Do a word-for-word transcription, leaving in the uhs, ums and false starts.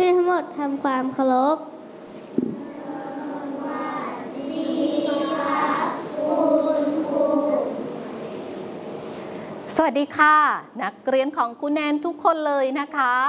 พี่ทั้งหมดทำความเคารพสวัสดีค่ะนักเรียนของคุณแนนทุกคนเลยนะคะ